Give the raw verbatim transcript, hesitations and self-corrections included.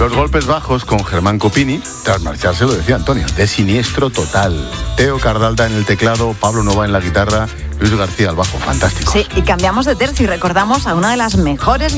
Los golpes bajos con Germán Copini, tras marcharse, lo decía Antonio, de siniestro total. Teo Cardalda en el teclado, Pablo Nova en la guitarra, Luis García al bajo, fantástico. Sí, y cambiamos de tercio y recordamos a una de las mejores